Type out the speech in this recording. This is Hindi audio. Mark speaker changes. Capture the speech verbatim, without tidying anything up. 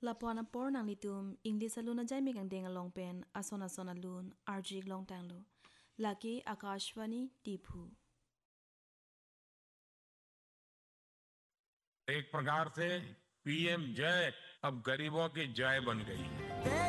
Speaker 1: Lapuana por nang litum English aluna jai mi kang deng along pen asona sona lun arjik long tang lu. Laki Akashvani Tipu.
Speaker 2: एक प्रकार से पीएम जय अब गरीबों की जय बन गई है।